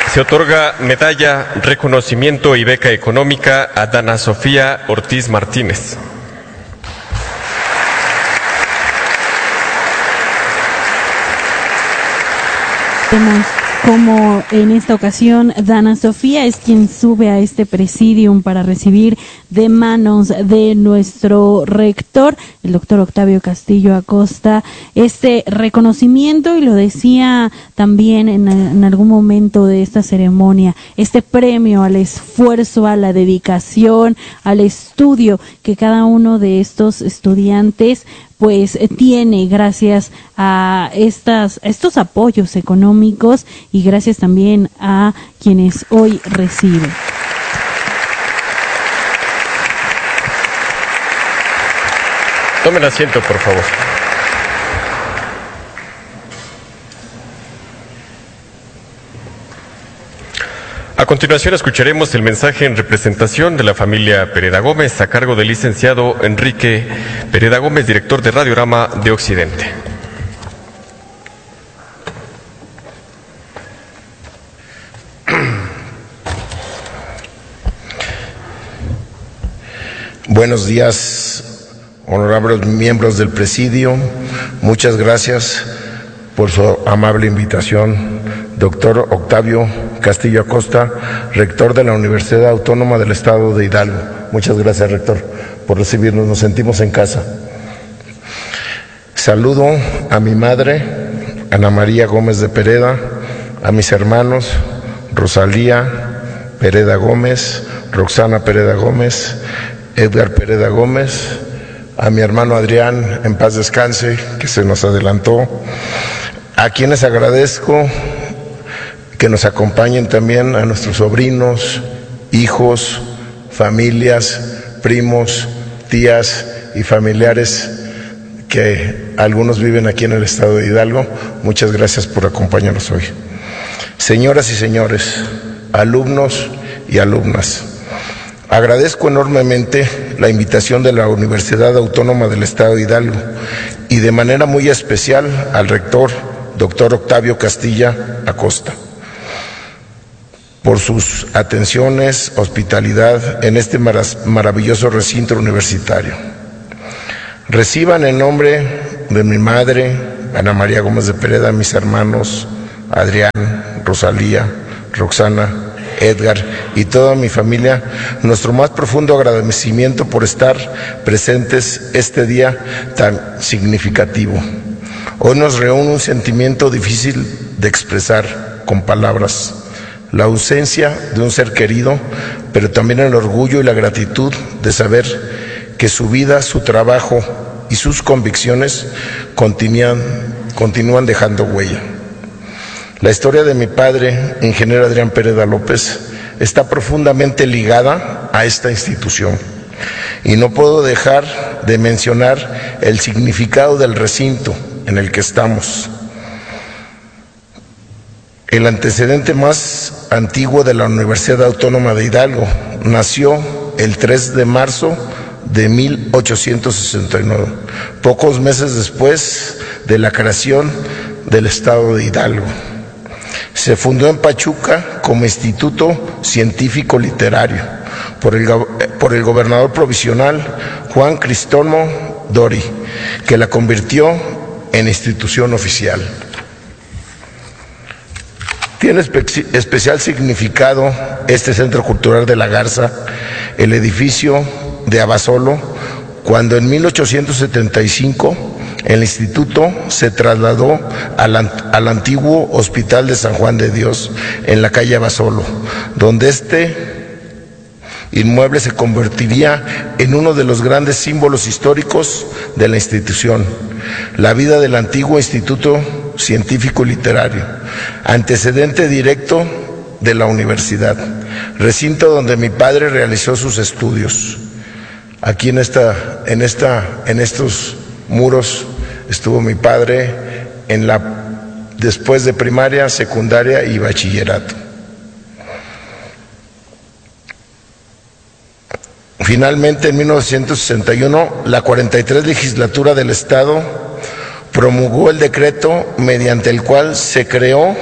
Se otorga medalla, reconocimiento y beca económica a Dana Sofía Ortiz Martínez. Como en esta ocasión Dana Sofía es quien sube a este presidium para recibir de manos de nuestro rector, el doctor Octavio Castillo Acosta, este reconocimiento, y lo decía también en algún momento de esta ceremonia, este premio al esfuerzo, a la dedicación, al estudio que cada uno de estos estudiantes pues tiene gracias a estos apoyos económicos y gracias también a quienes hoy reciben. Tomen asiento, por favor. A continuación escucharemos el mensaje en representación de la familia Pereda Gómez a cargo del licenciado Enrique Pereda Gómez, director de Radiorama de Occidente. Buenos días, honorables miembros del presidio. Muchas gracias por su amable invitación. Doctor Octavio Castillo Acosta, rector de la Universidad Autónoma del Estado de Hidalgo. Muchas gracias, rector, por recibirnos. Nos sentimos en casa. Saludo a mi madre, Ana María Gómez de Pereda, a mis hermanos, Rosalía Pereda Gómez, Roxana Pereda Gómez, Edgar Pereda Gómez, a mi hermano Adrián, en paz descanse, que se nos adelantó, a quienes agradezco que nos acompañen también, a nuestros sobrinos, hijos, familias, primos, tías y familiares, que algunos viven aquí en el estado de Hidalgo. Muchas gracias por acompañarnos hoy. Señoras y señores, alumnos y alumnas, agradezco enormemente la invitación de la Universidad Autónoma del Estado de Hidalgo y de manera muy especial al rector, doctor Octavio Castillo Acosta, por sus atenciones, hospitalidad en este maravilloso recinto universitario. Reciban en nombre de mi madre, Ana María Gómez de Pereda, mis hermanos Adrián, Rosalía, Roxana, Edgar y toda mi familia, nuestro más profundo agradecimiento por estar presentes este día tan significativo. Hoy nos reúne un sentimiento difícil de expresar con palabras: la ausencia de un ser querido, pero también el orgullo y la gratitud de saber que su vida, su trabajo y sus convicciones continúan dejando huella. La historia de mi padre, ingeniero Adrián Pereda López, está profundamente ligada a esta institución y no puedo dejar de mencionar el significado del recinto en el que estamos. El antecedente más antiguo de la Universidad Autónoma de Hidalgo nació el 3 de marzo de 1869, pocos meses después de la creación del Estado de Hidalgo. Se fundó en Pachuca como Instituto Científico Literario por el gobernador provisional Juan Cristóbal Dori, que la convirtió en institución oficial. Tiene especial significado este Centro Cultural de la Garza, el edificio de Abasolo, cuando en 1875 el instituto se trasladó al antiguo Hospital de San Juan de Dios en la calle Abasolo, donde este inmueble se convertiría en uno de los grandes símbolos históricos de la institución, la vida del antiguo Instituto Científico Literario, antecedente directo de la universidad, recinto donde mi padre realizó sus estudios. Aquí en estos muros estuvo mi padre después de primaria, secundaria y bachillerato. Finalmente, en 1961, la 43 legislatura del Estado promulgó el decreto mediante el cual se creó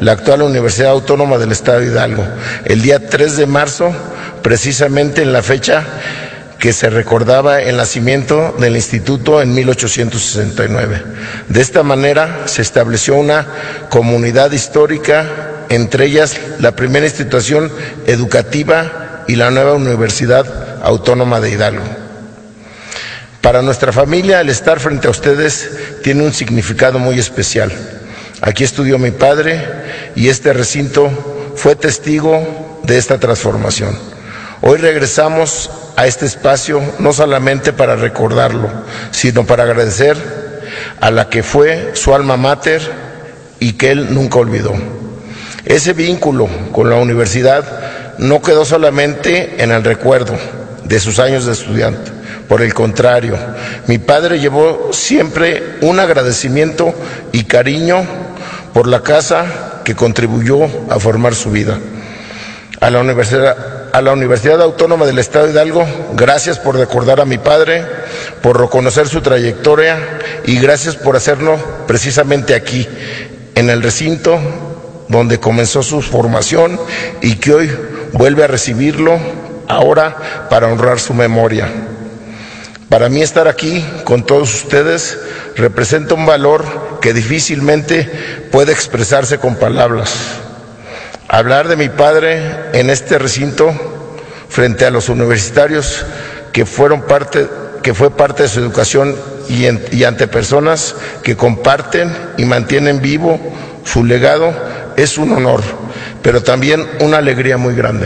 la actual Universidad Autónoma del Estado de Hidalgo, el día 3 de marzo, precisamente en la fecha que se recordaba el nacimiento del instituto en 1869. De esta manera se estableció una comunidad histórica, entre ellas la primera institución educativa y la nueva Universidad Autónoma de Hidalgo. Para nuestra familia, el estar frente a ustedes tiene un significado muy especial. Aquí estudió mi padre y este recinto fue testigo de esta transformación. Hoy regresamos a este espacio no solamente para recordarlo, sino para agradecer a la que fue su alma mater y que él nunca olvidó. Ese vínculo con la universidad no quedó solamente en el recuerdo de sus años de estudiante. Por el contrario, mi padre llevó siempre un agradecimiento y cariño por la casa que contribuyó a formar su vida. A la Universidad Autónoma del Estado de Hidalgo, gracias por recordar a mi padre, por reconocer su trayectoria y gracias por hacerlo precisamente aquí, en el recinto donde comenzó su formación y que hoy vuelve a recibirlo ahora para honrar su memoria. Para mí estar aquí con todos ustedes representa un valor que difícilmente puede expresarse con palabras. Hablar de mi padre en este recinto frente a los universitarios que fue parte de su educación y ante personas que comparten y mantienen vivo su legado es un honor, pero también una alegría muy grande.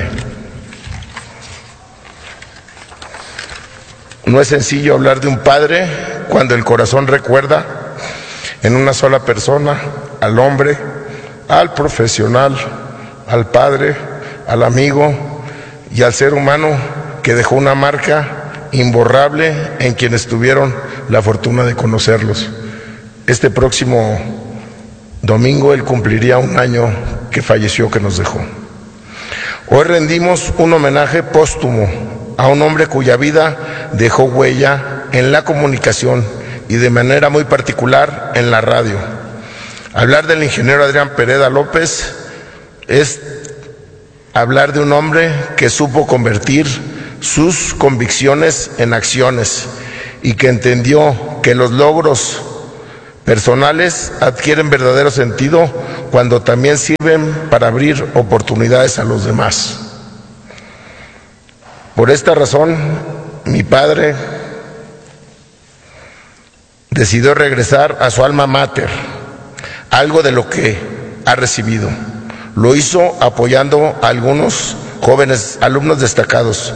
No es sencillo hablar de un padre cuando el corazón recuerda en una sola persona al hombre, al profesional, al padre, al amigo y al ser humano que dejó una marca imborrable en quienes tuvieron la fortuna de conocerlos. Este próximo domingo él cumpliría un año que falleció, que nos dejó. Hoy rendimos un homenaje póstumo a un hombre cuya vida dejó huella en la comunicación y de manera muy particular en la radio. Hablar del ingeniero Adrián Pereda López es hablar de un hombre que supo convertir sus convicciones en acciones y que entendió que los logros personales adquieren verdadero sentido cuando también sirven para abrir oportunidades a los demás. Por esta razón, mi padre decidió regresar a su alma mater, algo de lo que ha recibido. Lo hizo apoyando a algunos jóvenes alumnos destacados,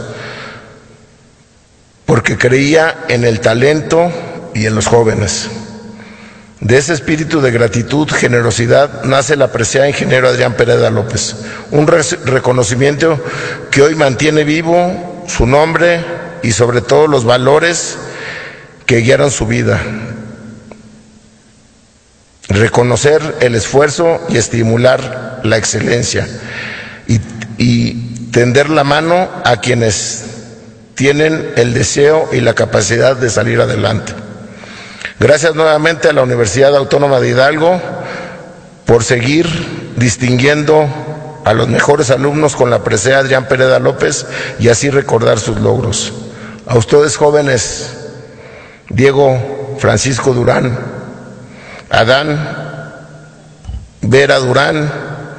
porque creía en el talento y en los jóvenes. De ese espíritu de gratitud, generosidad, nace el apreciado ingeniero Adrián Pereda López, un reconocimiento que hoy mantiene vivo su nombre y sobre todo los valores que guiaron su vida. Reconocer el esfuerzo y estimular la excelencia y tender la mano a quienes tienen el deseo y la capacidad de salir adelante. Gracias nuevamente a la Universidad Autónoma de Hidalgo por seguir distinguiendo a los mejores alumnos con la presea Adrián Pereda López y así recordar sus logros. A ustedes jóvenes, Diego Francisco Durán, Adán Vera Durán,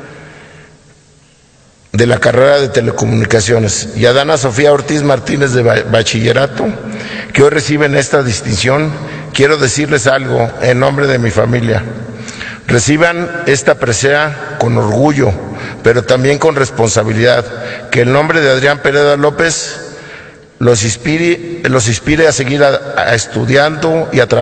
de la carrera de Telecomunicaciones, y a Dana Sofía Ortiz Martínez de Bachillerato, que hoy reciben esta distinción, quiero decirles algo en nombre de mi familia. Reciban esta presea con orgullo, pero también con responsabilidad. Que el nombre de Adrián Pereda López los inspire a seguir estudiando y a trabajar